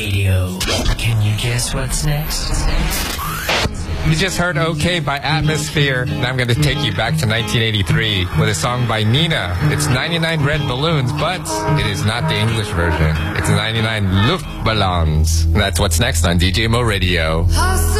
Radio. Can you guess what's next? You just heard OK by Atmosphere. Now I'm going to take you back to 1983 with a song by Nina. It's 99 Red Balloons, but it is not the English version. It's 99 Luftballons. That's what's next on DJ Mo Radio.